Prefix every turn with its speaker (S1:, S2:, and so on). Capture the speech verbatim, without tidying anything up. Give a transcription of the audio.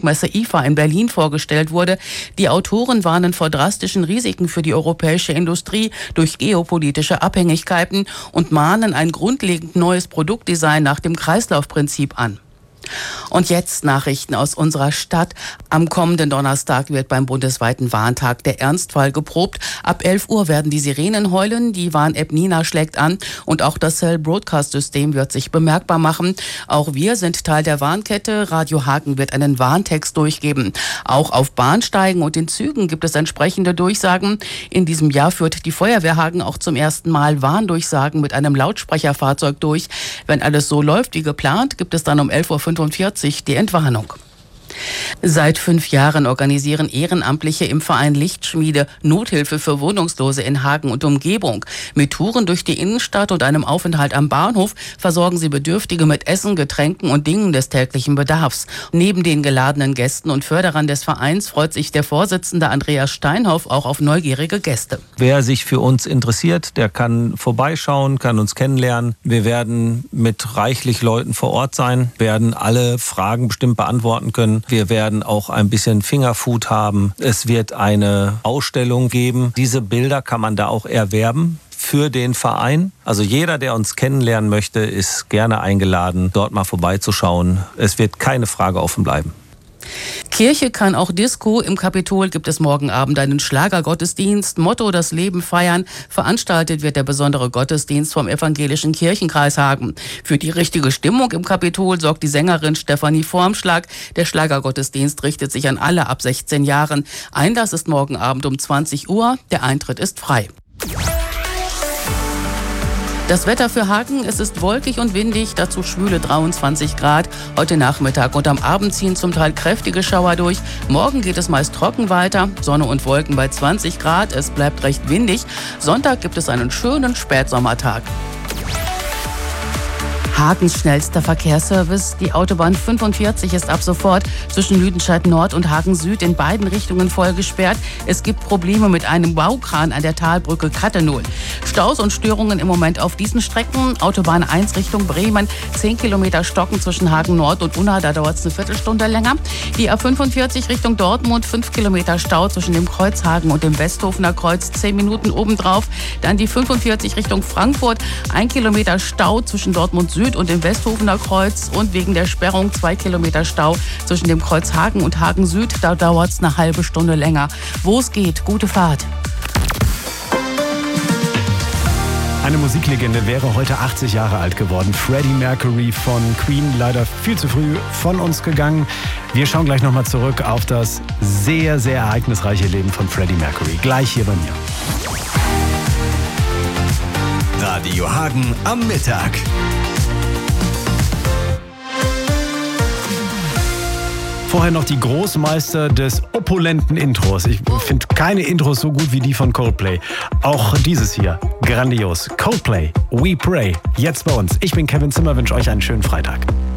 S1: Logistikmesse I F A in Berlin vorgestellt wurde. Die Autoren warnen vor drastischen Risiken für die europäische Industrie durch geopolitische Abhängigkeiten und mahnen ein grundlegend neues Produktdesign nach dem Kreislaufprinzip an. Und jetzt Nachrichten aus unserer Stadt. Am kommenden Donnerstag wird beim bundesweiten Warntag der Ernstfall geprobt. Ab elf Uhr werden die Sirenen heulen, die Warn-App Nina schlägt an und auch das Cell-Broadcast-System wird sich bemerkbar machen. Auch wir sind Teil der Warnkette. Radio Hagen wird einen Warntext durchgeben. Auch auf Bahnsteigen und in Zügen gibt es entsprechende Durchsagen. In diesem Jahr führt die Feuerwehr Hagen auch zum ersten Mal Warndurchsagen mit einem Lautsprecherfahrzeug durch. Wenn alles so läuft wie geplant, gibt es dann um elf Uhr fünfundvierzig die Entwarnung. Seit fünf Jahren organisieren Ehrenamtliche im Verein Lichtschmiede Nothilfe für Wohnungslose in Hagen und Umgebung. Mit Touren durch die Innenstadt und einem Aufenthalt am Bahnhof versorgen sie Bedürftige mit Essen, Getränken und Dingen des täglichen Bedarfs. Neben den geladenen Gästen und Förderern des Vereins freut sich der Vorsitzende Andreas Steinhoff auch auf neugierige Gäste.
S2: Wer sich für uns interessiert, der kann vorbeischauen, kann uns kennenlernen. Wir werden mit reichlich Leuten vor Ort sein, werden alle Fragen bestimmt beantworten können. Wir werden auch ein bisschen Fingerfood haben. Es wird eine Ausstellung geben. Diese Bilder kann man da auch erwerben für den Verein. Also jeder, der uns kennenlernen möchte, ist gerne eingeladen, dort mal vorbeizuschauen. Es wird keine Frage offen bleiben.
S1: Kirche kann auch Disco. Im Kapitol gibt es morgen Abend einen Schlagergottesdienst. Motto: das Leben feiern. Veranstaltet wird der besondere Gottesdienst vom Evangelischen Kirchenkreis Hagen. Für die richtige Stimmung im Kapitol sorgt die Sängerin Stefanie Formschlag. Der Schlagergottesdienst richtet sich an alle ab sechzehn Jahren. Einlass ist morgen Abend um zwanzig Uhr. Der Eintritt ist frei. Das Wetter für Hagen: Es ist wolkig und windig, dazu schwüle dreiundzwanzig Grad. Heute Nachmittag und am Abend ziehen zum Teil kräftige Schauer durch. Morgen geht es meist trocken weiter, Sonne und Wolken bei zwanzig Grad. Es bleibt recht windig. Sonntag gibt es einen schönen Spätsommertag. Hagens schnellster Verkehrsservice. Die Autobahn fünfundvierzig ist ab sofort zwischen Lüdenscheid Nord und Hagen Süd in beiden Richtungen voll gesperrt. Es gibt Probleme mit einem Baukran an der Talbrücke Kattenohl. Staus und Störungen im Moment auf diesen Strecken. Autobahn eins Richtung Bremen, zehn Kilometer Stocken zwischen Hagen Nord und Unna, da dauert es eine Viertelstunde länger. Die A fünfundvierzig Richtung Dortmund, fünf Kilometer Stau zwischen dem Kreuz Hagen und dem Westhofener Kreuz, zehn Minuten obendrauf. Dann die fünfundvierzig Richtung Frankfurt, ein Kilometer Stau zwischen Dortmund Süd und dem Westhofener Kreuz und wegen der Sperrung zwei Kilometer Stau zwischen dem Kreuz Hagen und Hagen Süd. Da dauert es eine halbe Stunde länger. Wo es geht, gute Fahrt.
S3: Eine Musiklegende wäre heute achtzig Jahre alt geworden. Freddie Mercury von Queen, leider viel zu früh von uns gegangen. Wir schauen gleich nochmal zurück auf das sehr, sehr ereignisreiche Leben von Freddie Mercury. Gleich hier bei mir.
S4: Radio Hagen am Mittag.
S3: Vorher noch die Großmeister des opulenten Intros. Ich finde keine Intros so gut wie die von Coldplay. Auch dieses hier, grandios. Coldplay, We Pray, jetzt bei uns. Ich bin Kevin Zimmer, wünsche euch einen schönen Freitag.